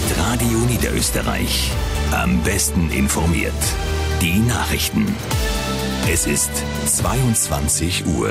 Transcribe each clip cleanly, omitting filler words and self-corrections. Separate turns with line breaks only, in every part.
Radio Niederösterreich. Am besten informiert. Die Nachrichten. Es ist 22 Uhr.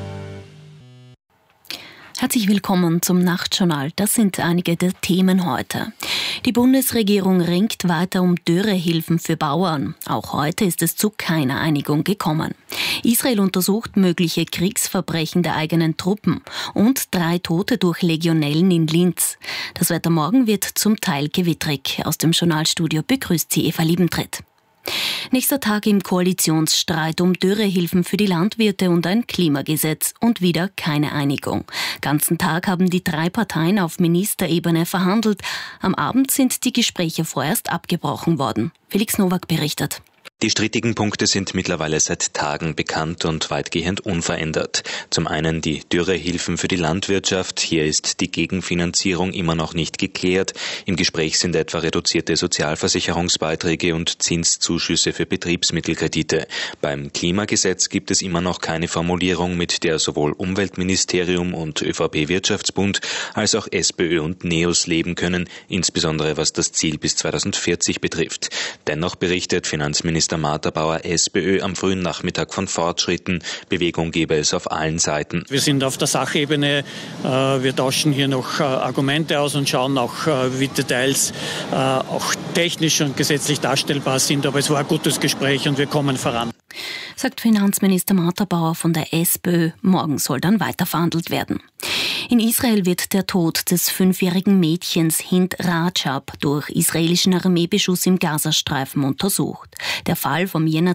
Herzlich willkommen zum Nachtjournal. Das sind einige der Themen heute. Die Bundesregierung ringt weiter um Dürrehilfen für Bauern. Auch heute ist es zu keiner Einigung gekommen. Israel untersucht mögliche Kriegsverbrechen der eigenen Truppen und 3 Tote durch Legionellen in Linz. Das Wetter morgen wird zum Teil gewittrig. Aus dem Journalstudio begrüßt sie Eva Liebentritt. Nächster Tag im Koalitionsstreit um Dürrehilfen für die Landwirte und ein Klimagesetz und wieder keine Einigung. Ganzen Tag haben die 3 Parteien auf Ministerebene verhandelt. Am Abend sind die Gespräche vorerst abgebrochen worden. Felix Nowak berichtet.
Die strittigen Punkte sind mittlerweile seit Tagen bekannt und weitgehend unverändert. Zum einen die Dürrehilfen für die Landwirtschaft. Hier ist die Gegenfinanzierung immer noch nicht geklärt. Im Gespräch sind etwa reduzierte Sozialversicherungsbeiträge und Zinszuschüsse für Betriebsmittelkredite. Beim Klimagesetz gibt es immer noch keine Formulierung, mit der sowohl Umweltministerium und ÖVP-Wirtschaftsbund als auch SPÖ und NEOS leben können, insbesondere was das Ziel bis 2040 betrifft. Dennoch berichtet Finanzminister Martha Bauer, SPÖ, am frühen Nachmittag von Fortschritten. Bewegung gebe es auf allen Seiten.
Wir sind auf der Sachebene. Wir tauschen hier noch Argumente aus und schauen auch, wie Details auch technisch und gesetzlich darstellbar sind. Aber es war ein gutes Gespräch und wir kommen voran.
Sagt Finanzminister Martha Bauer von der SPÖ. Morgen soll dann weiterverhandelt werden. In Israel wird der Tod des 5-jährigen Mädchens Hind Rajab durch israelischen Armeebeschuss im Gazastreifen untersucht. Der Fall vom Jänner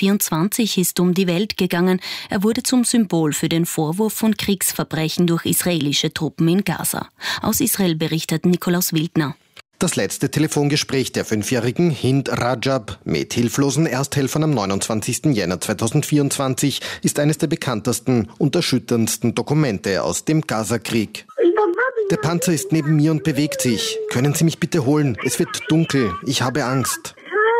2024 ist um die Welt gegangen. Er wurde zum Symbol für den Vorwurf von Kriegsverbrechen durch israelische Truppen in Gaza. Aus Israel berichtet Nikolaus Wildner.
Das letzte Telefongespräch der 5-jährigen Hind Rajab mit hilflosen Ersthelfern am 29. Jänner 2024 ist eines der bekanntesten und erschütterndsten Dokumente aus dem Gaza-Krieg. Der Panzer ist neben mir und bewegt sich. Können Sie mich bitte holen? Es wird dunkel. Ich habe Angst.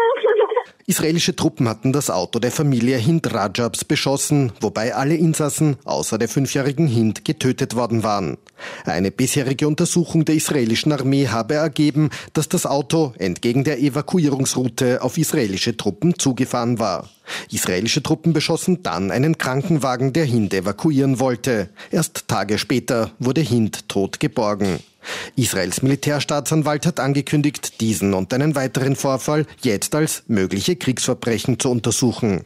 Israelische Truppen hatten das Auto der Familie Hind Rajabs beschossen, wobei alle Insassen außer der 5-jährigen Hind getötet worden waren. Eine bisherige Untersuchung der israelischen Armee habe ergeben, dass das Auto entgegen der Evakuierungsroute auf israelische Truppen zugefahren war. Israelische Truppen beschossen dann einen Krankenwagen, der Hind evakuieren wollte. Erst Tage später wurde Hind tot geborgen. Israels Militärstaatsanwalt hat angekündigt, diesen und einen weiteren Vorfall jetzt als mögliche Kriegsverbrechen zu untersuchen.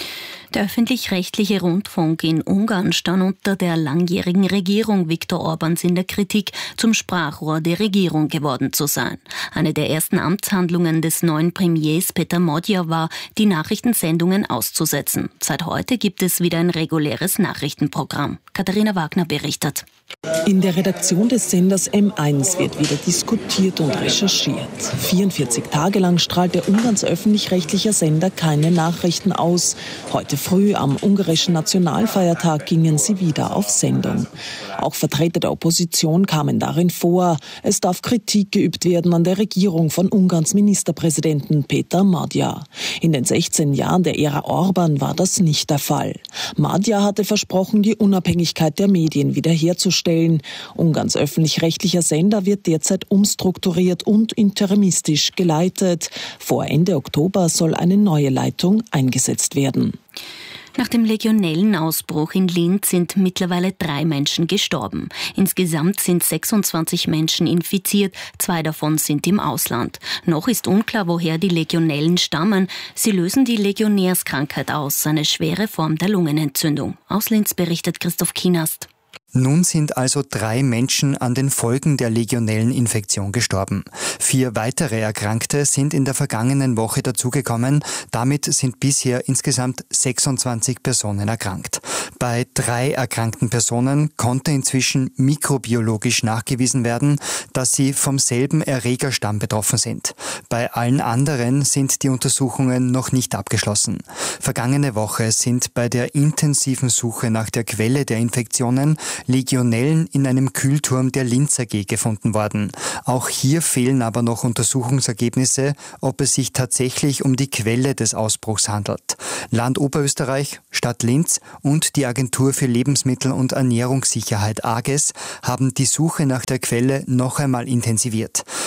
Der öffentlich-rechtliche Rundfunk in Ungarn stand unter der langjährigen Regierung Viktor Orbáns in der Kritik, zum Sprachrohr der Regierung geworden zu sein. Eine der ersten Amtshandlungen des neuen Premiers Péter Magyar war, die Nachrichtensendungen auszusetzen. Seit heute gibt es wieder ein reguläres Nachrichtenprogramm. Katharina Wagner berichtet.
In der Redaktion des Senders M1 wird wieder diskutiert und recherchiert. 44 Tage lang strahlt der Ungarns öffentlich-rechtliche Sender keine Nachrichten aus. Heute früh am ungarischen Nationalfeiertag gingen sie wieder auf Sendung. Auch Vertreter der Opposition kamen darin vor. Es darf Kritik geübt werden an der Regierung von Ungarns Ministerpräsidenten Péter Magyar. In den 16 Jahren der Ära Orbán war das nicht der Fall. Magyar hatte versprochen, die Unabhängigkeit der Medien wiederherzustellen. Ungarns öffentlich-rechtlicher Sender wird derzeit umstrukturiert und interimistisch geleitet. Vor Ende Oktober soll eine neue Leitung eingesetzt werden.
Nach dem Legionellenausbruch in Linz sind mittlerweile 3 Menschen gestorben. Insgesamt sind 26 Menschen infiziert, 2 davon sind im Ausland. Noch ist unklar, woher die Legionellen stammen. Sie lösen die Legionärskrankheit aus, eine schwere Form der Lungenentzündung. Aus Linz berichtet Christoph Kienast.
Nun sind also 3 Menschen an den Folgen der Legionelleninfektion gestorben. 4 weitere Erkrankte sind in der vergangenen Woche dazugekommen. Damit sind bisher insgesamt 26 Personen erkrankt. Bei 3 erkrankten Personen konnte inzwischen mikrobiologisch nachgewiesen werden, dass sie vom selben Erregerstamm betroffen sind. Bei allen anderen sind die Untersuchungen noch nicht abgeschlossen. Vergangene Woche sind bei der intensiven Suche nach der Quelle der Infektionen Legionellen in einem Kühlturm der Linz AG gefunden worden. Auch hier fehlen aber noch Untersuchungsergebnisse, ob es sich tatsächlich um die Quelle des Ausbruchs handelt. Land Oberösterreich, Stadt Linz und die Agentur für Lebensmittel- und Ernährungssicherheit AGES haben die Suche nach der Quelle noch einmal intensiviert.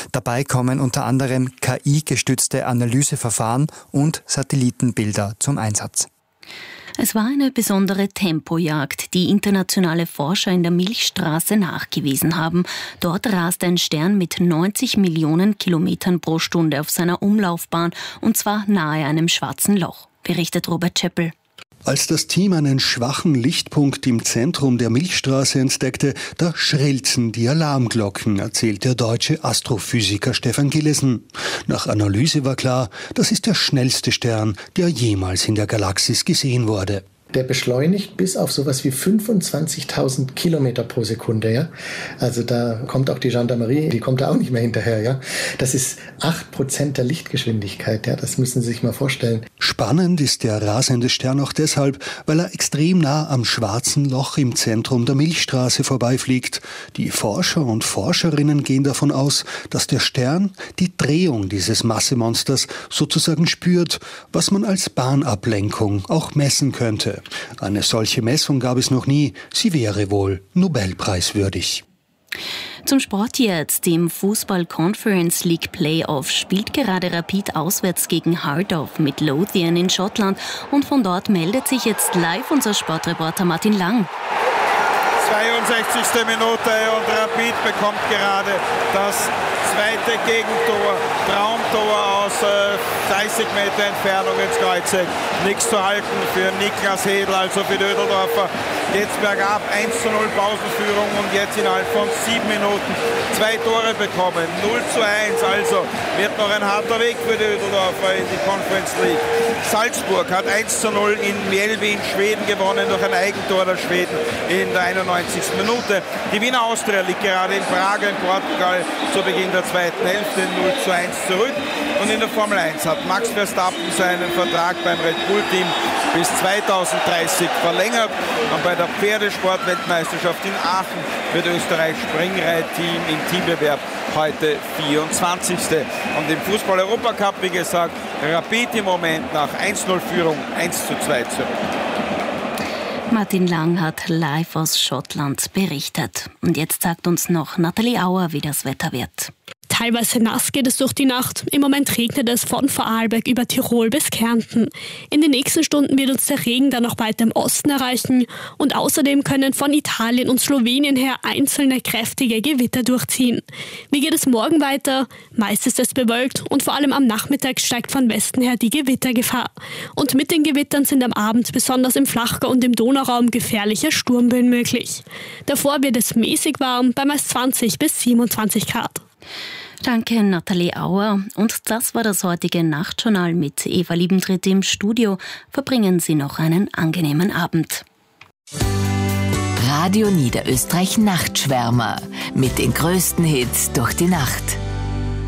Dabei kommen unter anderem KI-gestützte Analyseverfahren und Satellitenbilder zum Einsatz.
Es war eine besondere Tempojagd, die internationale Forscher in der Milchstraße nachgewiesen haben. Dort rast ein Stern mit 90 Millionen Kilometern pro Stunde auf seiner Umlaufbahn, und zwar nahe einem schwarzen Loch, berichtet Robert Scheppel.
Als das Team einen schwachen Lichtpunkt im Zentrum der Milchstraße entdeckte, da schrillten die Alarmglocken, erzählt der deutsche Astrophysiker Stefan Gillesen. Nach Analyse war klar, das ist der schnellste Stern, der jemals in der Galaxis gesehen wurde.
Der beschleunigt bis auf sowas wie 25.000 Kilometer pro Sekunde. Ja? Also da kommt auch die Gendarmerie, die kommt da auch nicht mehr hinterher. Ja? Das ist 8% der Lichtgeschwindigkeit. Ja? Das müssen Sie sich mal vorstellen.
Spannend ist der rasende Stern auch deshalb, weil er extrem nah am schwarzen Loch im Zentrum der Milchstraße vorbeifliegt. Die Forscher und Forscherinnen gehen davon aus, dass der Stern die Drehung dieses Massemonsters sozusagen spürt, was man als Bahnablenkung auch messen könnte. Eine solche Messung gab es noch nie. Sie wäre wohl Nobelpreiswürdig.
Zum Sport jetzt. Im Fußball-Conference League Playoff spielt gerade Rapid auswärts gegen Heart of Midlothian in Schottland. Und von dort meldet sich jetzt live unser Sportreporter Martin Lang.
62. Minute und Rapid bekommt gerade das zweite Gegentor. Traumtor aus 30 Meter Entfernung ins Kreuzeck. Nichts zu halten für Niklas Hedl, also für Dödeldorfer. Jetzt bergab, 1:0 Pausenführung und jetzt innerhalb von 7 Minuten 2 Tore bekommen. 0:1, also wird noch ein harter Weg für Dödeldorfer in die Conference League. Salzburg hat 1:0 in Mjällby in Schweden gewonnen durch ein Eigentor der Schweden in der 91. Minute. Die Wiener Austria liegt gerade in Praga in Portugal zu Beginn der zweiten Hälfte 0:1 zurück. Und in der Formel 1 hat Max Verstappen seinen Vertrag beim Red Bull Team bis 2030 verlängert. Und bei der Pferdesportweltmeisterschaft in Aachen wird Österreichs Springreitteam im Teambewerb heute 24. Und im Fußball-Europacup, wie gesagt, Rapid im Moment nach 1:0 Führung 1:2 zurück.
Martin Lang hat live aus Schottland berichtet. Und jetzt sagt uns noch Nathalie Auer, wie das Wetter wird.
Teilweise nass geht es durch die Nacht. Im Moment regnet es von Vorarlberg über Tirol bis Kärnten. In den nächsten Stunden wird uns der Regen dann noch weiter im Osten erreichen. Und außerdem können von Italien und Slowenien her einzelne kräftige Gewitter durchziehen. Wie geht es morgen weiter? Meist ist es bewölkt und vor allem am Nachmittag steigt von Westen her die Gewittergefahr. Und mit den Gewittern sind am Abend besonders im Flachgau und im Donauraum gefährliche Sturmböen möglich. Davor wird es mäßig warm bei meist 20 bis 27 Grad.
Danke, Nathalie Auer. Und das war das heutige Nachtjournal mit Eva Liebentritt im Studio. Verbringen Sie noch einen angenehmen Abend.
Radio Niederösterreich Nachtschwärmer mit den größten Hits durch die Nacht.